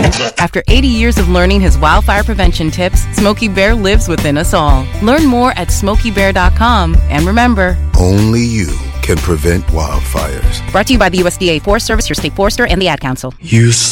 After 80 years of learning his wildfire prevention tips, Smokey Bear lives within us all. Learn more at SmokeyBear.com. And remember, only you can prevent wildfires. Brought to you by the USDA Forest Service, your state forester, and the Ad Council. You saw